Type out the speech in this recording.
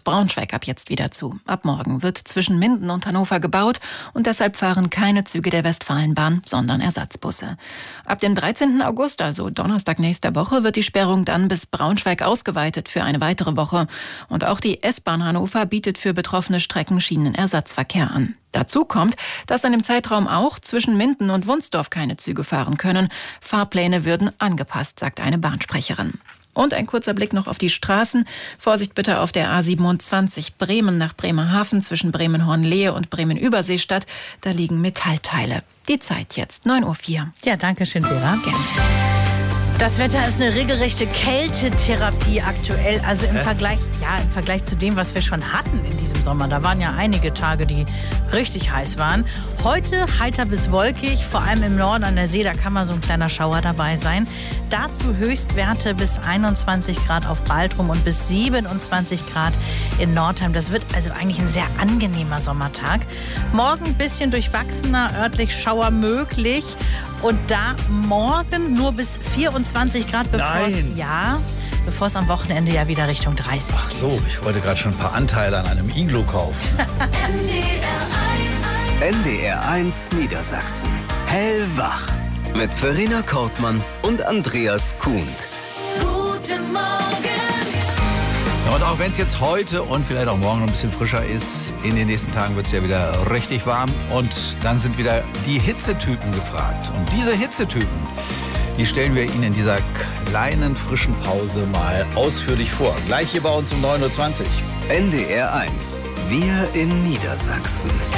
Braunschweig ab jetzt wieder zu. Ab morgen wird zwischen Minden und Hannover gebaut und deshalb fahren keine Züge der Westfalenbahn, sondern Ersatzbusse. Ab dem 13. August, also Donnerstag nächster Woche, wird die Sperrung dann bis Braunschweig ausgeweitet für eine weitere Woche. Und auch die S-Bahn Hannover bietet für betroffene Strecken Schienenersatzverkehr an. Dazu kommt, dass an dem Zeitraum auch zwischen Minden und Wunsdorf keine Züge fahren können. Fahrpläne würden angepasst, sagt eine Bahnsprecherin. Und ein kurzer Blick noch auf die Straßen. Vorsicht bitte auf der A27 Bremen nach Bremerhaven zwischen Bremen-Hornlehe und Bremen-Überseestadt. Da liegen Metallteile. Die Zeit jetzt, 9:04 Uhr. Ja, danke schön, Vera. Gerne. Das Wetter ist eine regelrechte Kältetherapie aktuell. Also im Vergleich zu dem, was wir schon hatten in diesem Sommer. Da waren ja einige Tage, die richtig heiß waren. Heute heiter bis wolkig, vor allem im Norden an der See. Da kann mal so ein kleiner Schauer dabei sein. Dazu Höchstwerte bis 21 Grad auf Baltrum und bis 27 Grad in Nordheim. Das wird also eigentlich ein sehr angenehmer Sommertag. Morgen ein bisschen durchwachsener, örtlich Schauer möglich. Und da morgen nur bis 24 Grad, bevor es am Wochenende ja wieder Richtung 30 geht. Ach so, ich wollte gerade schon ein paar Anteile an einem Iglu kaufen. NDR 1 Niedersachsen. Hellwach. Mit Verena Kortmann und Andreas Kuhnt. Guten Morgen. Ja, und auch wenn es jetzt heute und vielleicht auch morgen noch ein bisschen frischer ist, in den nächsten Tagen wird es ja wieder richtig warm. Und dann sind wieder die Hitzetypen gefragt. Und diese Hitzetypen, die stellen wir Ihnen in dieser kleinen frischen Pause mal ausführlich vor. Gleich hier bei uns um 9:20 Uhr. NDR 1. Wir in Niedersachsen.